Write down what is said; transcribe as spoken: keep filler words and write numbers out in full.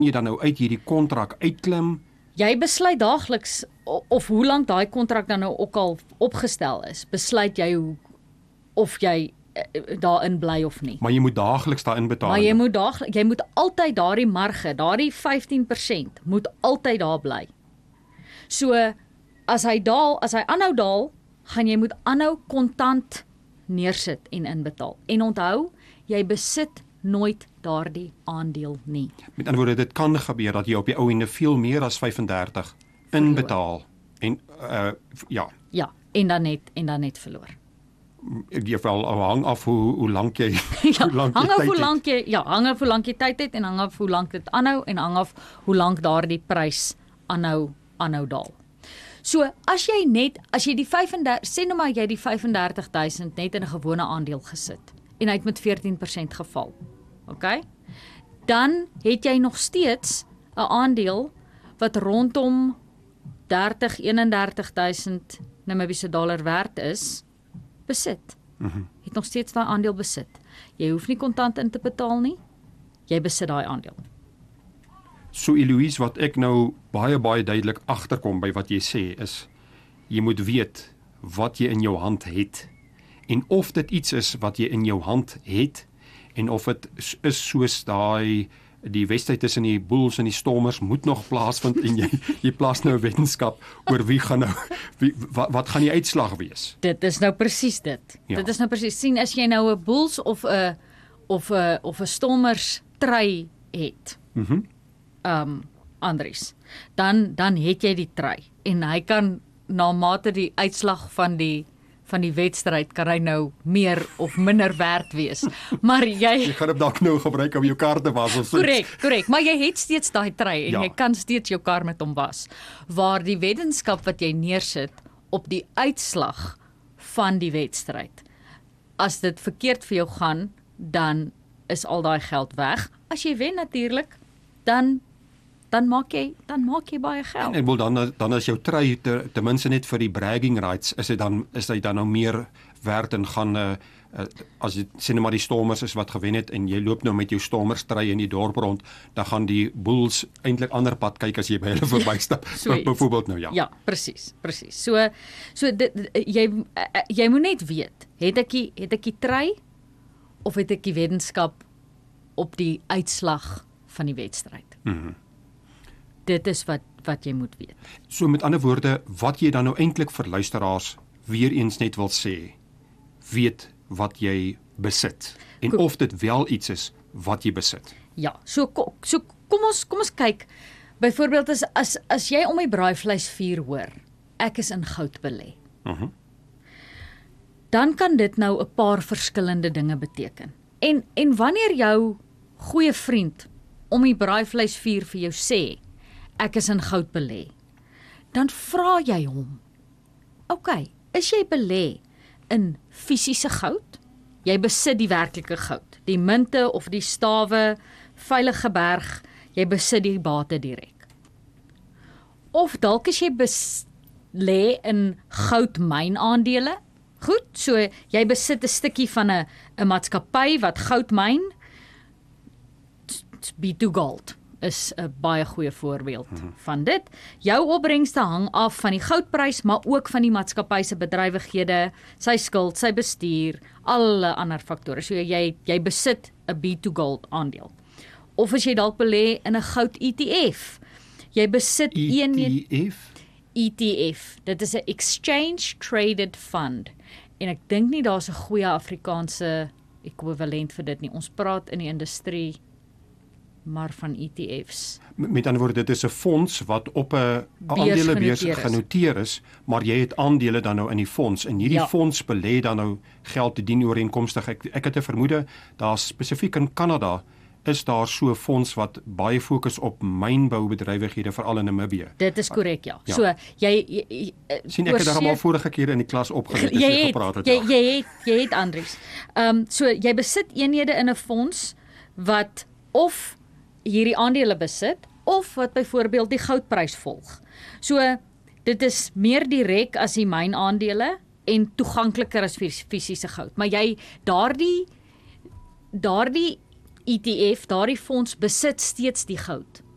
jy dan nou uit hierdie kontrak uitklim? Jy besluit daagliks, of hoe lank daai kontrak dan nou ook al opgestel is, besluit jy hoe, of jy daarin bly of nie. Maar jy moet daagliks daarin betaal. Maar jy moet daagliks, jy moet altyd daardie marge, daardie vyftien persent moet altyd daar bly. So as hy daal, as hy aanhou daal, gaan jy moet aanhou kontant neersit en inbetaal. En onthou, jy besit nooit daardie aandeel nie. Met ander woorde, dit kan gebeur dat jy op die ou ende veel meer as vyf en dertig inbetaal en uh, ja. Ja, en dan net en dan net verloor. Jy val hang af hoe hoe lank jy ja, hoe lank hang jy af tyd hoe het. lank jy ja, hang af hoe lank jy tyd het en hang af hoe lank dit aanhou en hang af hoe lank daardie prys aanhou aanhou daal. So, as jy net as jy die vyf en dertig sê nou maar jy die vyf en dertig duisend net in 'n gewone aandeel gesit en hy het met veertien persent geval. OK? Dan het jy nog steeds 'n aandeel wat rondom dertig eenendertig duisend Namibiese dollar werd is besit. Mm-hmm. Het nog steeds daai aandeel besit. Jy hoef nie kontant in te betaal nie. Jy besit daai aandeel. So Eloise, wat ek nou baie baie duidelik agterkom by wat jy sê is, jy moet weet wat jy in jou hand het en of dit iets is wat jy in jou hand het en of dit is soos daai die wedstryd tussen die Bulls en die Stormers moet nog plaasvind en jy jy plaas nou 'n wetenskap oor wie gaan nou wie, wat, wat gaan die uitslag wees. Dit is nou presies dit. Ja. Dit is nou presies sien as jy nou 'n Bulls of 'n of 'n of 'n Stormers trui het. Mhm. Mm um Andries, dan dan het jy die trui en hy kan na mate die uitslag van die van die wedstryd kan hy nou meer of minder werd wees. Maar jy Jy gaan dit dalk nou gebruik om jou kar te was of so. Korrek, korrek, maar jy het steeds daai trui en Ja. jy kan steeds jou kar met hom was. Waar die weddenskap wat jy neersit op die uitslag van die wedstryd. As dit verkeerd vir jou gaan, dan is al daai geld weg. As jy wen natuurlik, dan dan maak jy dan maak jy baie geld. En ek wil dan dan as jou trui te, ten minste net vir die bragging rights is dit dan is hy dan nou meer werd en gaan uh, uh, as jy sê net maar die Stormers is wat gewen het en jy loop nou met jou Stormers trui in die dorp rond, dan gaan die Bulls eintlik ander pad kyk as jy by hulle verbystap. So Byvoorbeeld nou ja. Ja, presies, presies. So so dit, jy jy moet net weet, het ek die, het ek die trui of het ek die weddenskap op die uitslag van die wedstryd. Mhm. Dit is wat wat jy moet weet. So met ander woorde, wat jy dan nou eintlik vir luisteraars weer eens net wil sê, weet wat jy besit en Ko of dit wel iets is wat jy besit. Ja, so ko, so kom ons kom ons kyk. Byvoorbeeld as as as jy om die braaivleisvuur hoor, ek is in goud belê. Mhm. Dan kan dit nou 'n paar verskillende dinge beteken. En en wanneer jou goeie vriend om die braaivleisvuur vir jou sê, ek is in goud belê, dan vra jy hom, OK, is jy belê in fisiese goud? Jy besit die werklike goud, die munte of die stawe, veilig geberg, jy besit die bate direk. Of dalk is jy belê in goudmynaandele. Goed, so jy besit 'n stukkie van 'n 'n maatskappy wat goud myn. B two Gold is 'n baie goeie voorbeeld mm-hmm. van dit. Jou opbrengste hang af van die goudprys, maar ook van die maatskappy se bedrywighede, sy skuld, sy bestuur, alle ander faktore. So jy jy besit 'n B two Gold aandeel. Of as jy dalk belê in 'n goud E T F. Jy besit een E T F? E T F. Dit is 'n Exchange Traded Fund. En ek dink nie daar's 'n goeie Afrikaanse ekwivalent vir dit nie. Ons praat in die industrie maar van E T F's. Met ander woorde, dit is 'n fonds wat op 'n Beurs aandelebeurs genoteer is. genoteer is, maar jy het aandele dan nou in die fonds en hierdie Ja. fonds belê dan nou geld te dien ooreenkomstig. Ek ek het 'n vermoede daar's spesifiek in Kanada is daar so 'n fonds wat baie fokus op mynboubedrywighede veral in Namibië. Dit is korrek, ja. Ja. So jy, jy, jy Sien ek het daar al vorige keer in die klas opgelet as jy jy het, gepraat het. jy, ja. jy het jy het Andries. Ehm um, so jy besit eenhede in 'n fonds wat of hierdie aandele besit of wat byvoorbeeld die goudprys volg. So dit is meer direk as die mynaandele en toegankliker as fisiese goud. Maar jy daardie daardie E T F, daardie fonds besit steeds die goud.